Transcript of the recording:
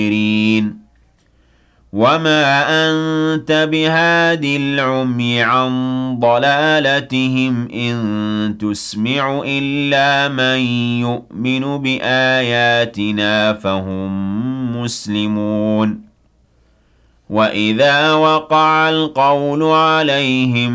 وَمَا أَنتَ بِهَادِ الْعُمْيِ عَن ضَلَالَتِهِمْ ۖ إِن تُسْمِعُ إِلَّا مَن يُؤْمِنُ بِآيَاتِنَا فَهُم مُّسْلِمُونَ وَإِذَا وَقَعَ الْقَوْلُ عَلَيْهِمْ